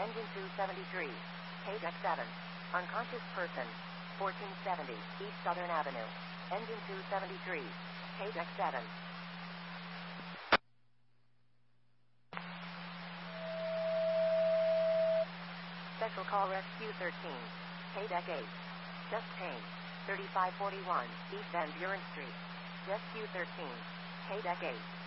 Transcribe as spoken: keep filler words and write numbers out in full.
Engine two seventy-three. K-Deck seven. Unconscious person. fourteen seventy East Southern Avenue. Engine two seventy-three. K-Deck seven. Special call Rescue thirteen. K-Deck eight. Just change. thirty-five forty-one East Van Buren Street. Rescue thirteen. K-Deck eight.